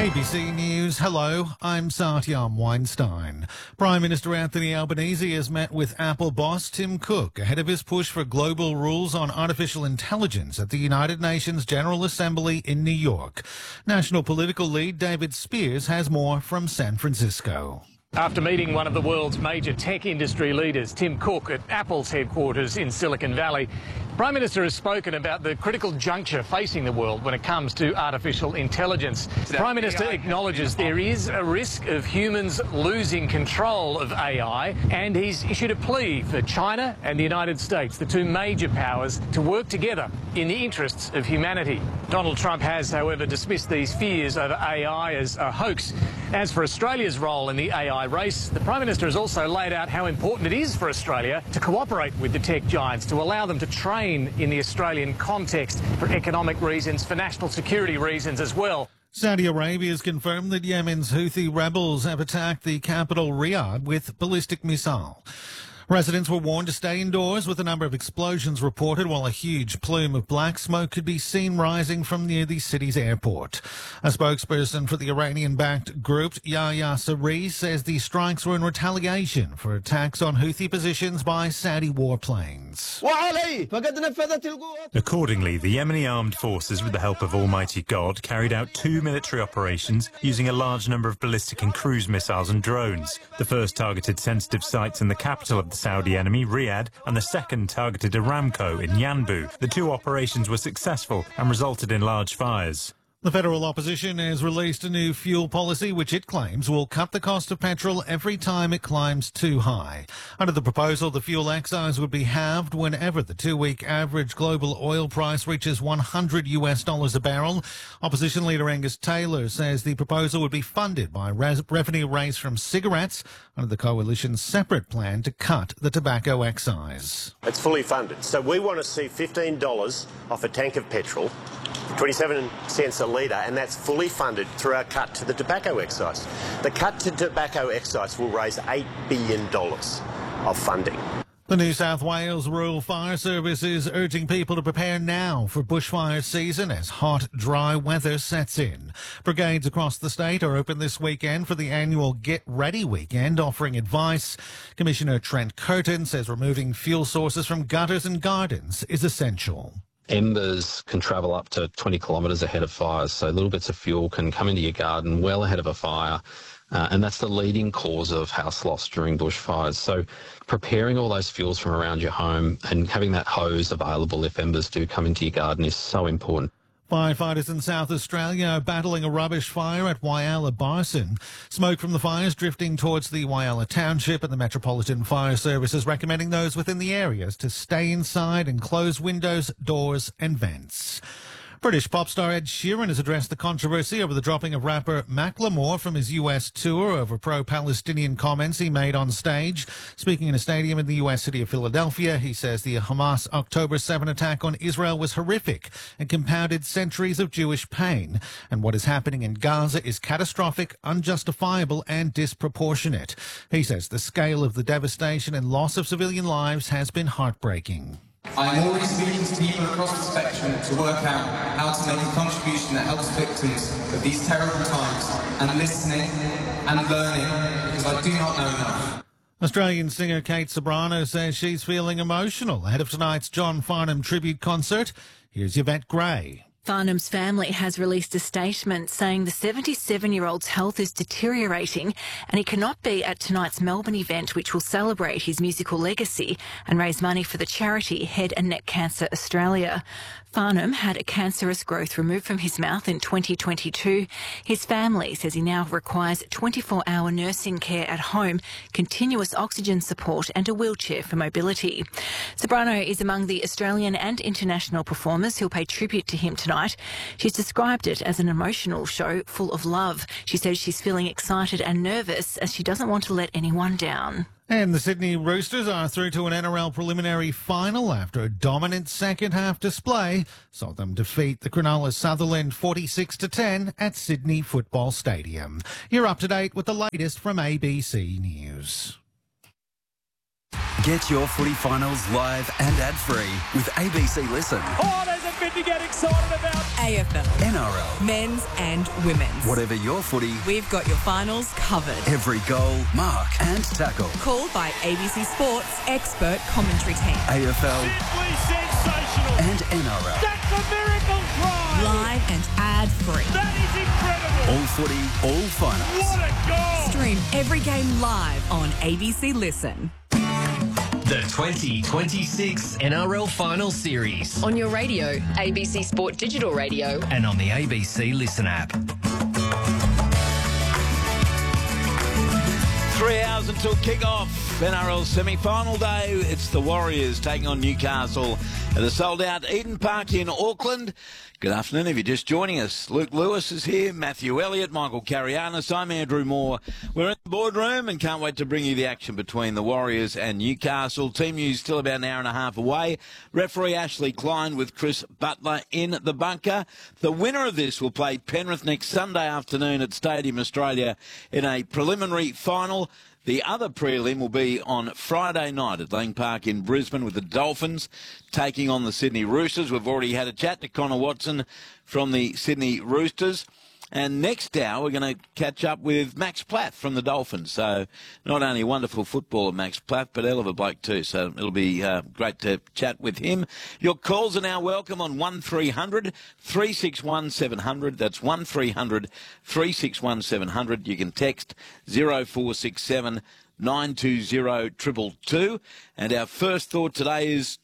ABC News, hello, I'm Satyam Weinstein. Prime Minister Anthony Albanese has met with Apple boss Tim Cook ahead of his push for global rules on artificial intelligence at the United Nations General Assembly in New York. National political lead David Spears has more from San Francisco. After meeting one of the world's major tech industry leaders, Tim Cook, at Apple's headquarters in Silicon Valley, the Prime Minister has spoken about the critical juncture facing the world when it comes to artificial intelligence. The Prime Minister acknowledges there is a risk of humans losing control of AI, and he's issued a plea for China and the United States, the two major powers, to work together in the interests of humanity. Donald Trump has, however, dismissed these fears over AI as a hoax. As for Australia's role in the AI race, the Prime Minister has also laid out how important it is for Australia to cooperate with the tech giants, to allow them to train in the Australian context for economic reasons, for national security reasons as well. Saudi Arabia has confirmed that Yemen's Houthi rebels have attacked the capital Riyadh with ballistic missile. Residents were warned to stay indoors, with a number of explosions reported, while a huge plume of black smoke could be seen rising from near the city's airport. A spokesperson for the Iranian-backed group, Yahya Saree, says the strikes were in retaliation for attacks on Houthi positions by Saudi warplanes. Accordingly, the Yemeni armed forces, with the help of Almighty God, carried out 2 military operations using a large number of ballistic and cruise missiles and drones. The first targeted sensitive sites in the capital of the Saudi enemy, Riyadh, and the second targeted Aramco in Yanbu. The two operations were successful and resulted in large fires. The federal opposition has released a new fuel policy which it claims will cut the cost of petrol every time it climbs too high. Under the proposal, the fuel excise would be halved whenever the 2-week average global oil price reaches $100 a barrel. Opposition leader Angus Taylor says the proposal would be funded by revenue raised from cigarettes under the coalition's separate plan to cut the tobacco excise. It's fully funded. So we want to see $15 off a tank of petrol, 27 cents a litre, and that's fully funded through our cut to the tobacco excise. The cut to tobacco excise will raise $8 billion of funding. The New South Wales Rural Fire Service is urging people to prepare now for bushfire season as hot, dry weather sets in. Brigades across the state are open this weekend for the annual Get Ready weekend, offering advice. Commissioner Trent Curtin says removing fuel sources from gutters and gardens is essential. Embers can travel up to 20 kilometres ahead of fires, so little bits of fuel can come into your garden well ahead of a fire, and that's the leading cause of house loss during bushfires. So preparing all those fuels from around your home and having that hose available if embers do come into your garden is so important. Firefighters in South Australia are battling a rubbish fire at Whyalla Barson. Smoke from the fire is drifting towards the Whyalla Township, and the Metropolitan Fire Service is recommending those within the areas to stay inside and close windows, doors and vents. British pop star Ed Sheeran has addressed the controversy over the dropping of rapper Macklemore from his U.S. tour over pro-Palestinian comments he made on stage. Speaking in a stadium in the U.S. city of Philadelphia, he says the Hamas October 7 attack on Israel was horrific and compounded centuries of Jewish pain. And what is happening in Gaza is catastrophic, unjustifiable and disproportionate. He says the scale of the devastation and loss of civilian lives has been heartbreaking. I am already speaking to people across the spectrum to work out how to make a contribution that helps victims of these terrible times, and listening and learning, because I do not know enough. Australian singer Kate Ceberano says she's feeling emotional ahead of tonight's John Farnham tribute concert. Here's Yvette Gray. Farnham's family has released a statement saying the 77-year-old's health is deteriorating and he cannot be at tonight's Melbourne event, which will celebrate his musical legacy and raise money for the charity Head and Neck Cancer Australia. Farnham had a cancerous growth removed from his mouth in 2022. His family says he now requires 24-hour nursing care at home, continuous oxygen support and a wheelchair for mobility. Ceberano is among the Australian and international performers who'll pay tribute to him tonight. She's described it as an emotional show full of love. She says she's feeling excited and nervous as she doesn't want to let anyone down. And the Sydney Roosters are through to an NRL preliminary final after a dominant second-half display saw them defeat the Cronulla Sutherland 46-10 at Sydney Football Stadium. You're up to date with the latest from ABC News. Get your footy finals live and ad-free with ABC Listen. Oh, there's a bit to get excited about. AFL. NRL. Men's and women's. Whatever your footy, We've got your finals covered. every goal, mark and tackle. Called by ABC Sports expert commentary team. AFL Simply sensational. and NRL. That's a miracle try. Live and ad-free. That is incredible. All footy, all finals. What a goal. Stream every game live on ABC Listen. The 2026 NRL Final Series. On your radio, ABC Sport Digital Radio. And on the ABC Listen app. 3 hours until kick-off. NRL semi-final day. It's the Warriors taking on Newcastle at a sold-out Eden Park in Auckland. Good afternoon if you're just joining us. Luke Lewis is here, Matthew Elliott, Michael Carianis. I'm Andrew Moore. We're in the boardroom and can't wait to bring you the action between the Warriors and Newcastle. Team news still about an hour and a half away. Referee Ashley Klein with Chris Butler in the bunker. The winner of this will play Penrith next Sunday afternoon at Stadium Australia in a preliminary final. The other prelim will be on Friday night at Lang Park in Brisbane with the Dolphins taking on the Sydney Roosters. We've already had a chat to Connor Watson from the Sydney Roosters. And next hour, we're going to catch up with Max Platt from the Dolphins. So not only a wonderful footballer, Max Platt, but a hell of a bloke too. So it'll be great to chat with him. Your calls are now welcome on 1300 361 700. That's 1300 361 700. You can text 0467 920 222. And our first thought today is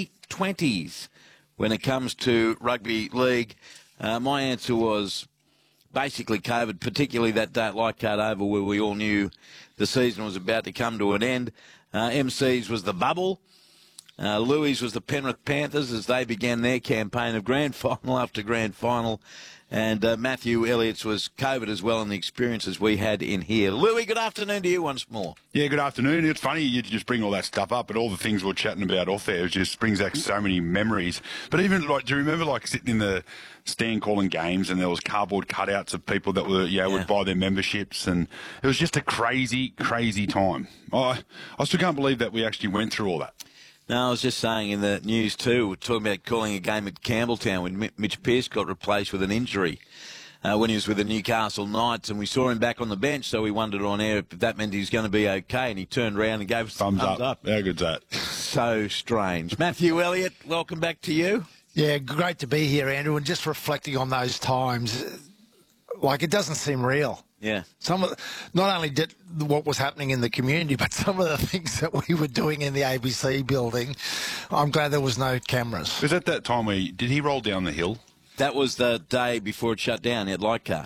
2020s when it comes to rugby league. My answer was basically COVID, particularly that day at Leichhardt Oval where we all knew the season was about to come to an end. MC's was the bubble. Louis was the Penrith Panthers as they began their campaign of grand final after grand final. And Matthew Elliott's was COVID as well, and the experiences we had in here. Louis, good afternoon to you once more. Yeah, good afternoon. It's funny you just bring all that stuff up, but all the things we're chatting about off there just brings back so many memories. But even, like, do you remember, like, sitting in the stand calling games and there was cardboard cutouts of people that were, would buy their memberships, and it was just a crazy, crazy time. I still can't believe that we actually went through all that. No, I was just saying in the news too, we're talking about calling a game at Campbelltown when Mitch Pearce got replaced with an injury when he was with the Newcastle Knights, and we saw him back on the bench, so we wondered on air if that meant he was going to be okay, and he turned around and gave us thumbs up. How good's that? So strange. Matthew Elliott, welcome back to you. Yeah, great to be here, Andrew, and just reflecting on those times, like, it doesn't seem real. Yeah. Not only did what was happening in the community, but some of the things that we were doing in the ABC building. I'm glad there was no cameras. Was that time where did he roll down the hill? That was the day before it shut down at Leichhardt.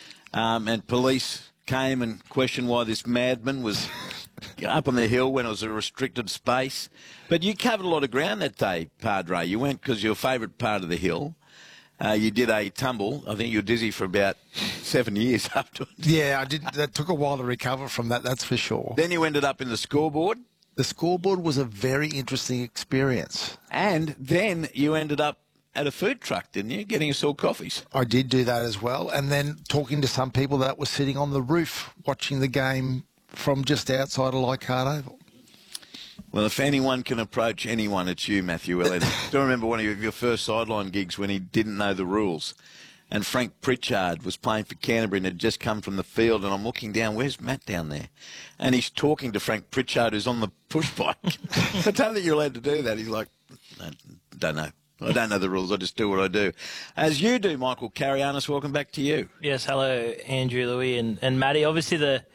And police came and questioned why this madman was up on the hill when it was a restricted space. But you covered a lot of ground that day, Padre. You went because your favourite part of the hill. You did a tumble. I think you were dizzy for about 7 years afterwards. Yeah, I did. That took a while to recover from that, that's for sure. Then you ended up in the scoreboard. The scoreboard was a very interesting experience. And then you ended up at a food truck, didn't you, getting us all coffees? I did do that as well. And then talking to some people that were sitting on the roof watching the game from just outside of Leichhardt Oval. Well, if anyone can approach anyone, it's you, Matthew Elliott. Do you remember one of your first sideline gigs when he didn't know the rules? And Frank Pritchard was playing for Canterbury and had just come from the field, and I'm looking down, where's Matt down there? And he's talking to Frank Pritchard, who's on the push bike. I don't think you're allowed to do that. He's like, I don't know. I don't know the rules. I just do what I do. As you do, Michael Carianis, welcome back to you. Yes, hello, Andrew, Louis, and Matty. Obviously, the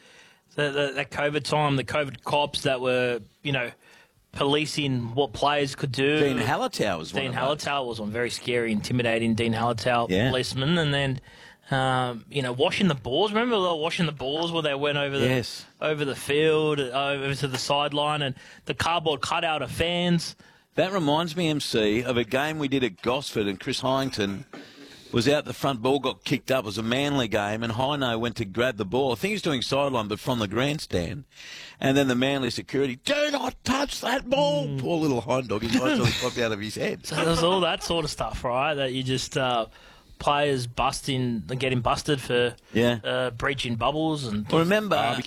COVID time, the COVID cops that were, policing what players could do. Dean Hallertau was one. Dean Hallertau was one, very scary, intimidating Dean Hallertau policeman. And then, washing the balls. Remember washing the balls where they went over the field, over to the sideline, and the cardboard cutout of fans. That reminds me, MC, of a game we did at Gosford, and Chris Hyington was out the front, ball got kicked up. It was a Manly game, and Hino went to grab the ball. I think he was doing sideline, but from the grandstand. And then the Manly security, do not touch that ball. Poor little hind dog, his eyes really popped out of his head. So there's all that sort of stuff, right, that you just players getting busted for breaching bubbles. And well, remember,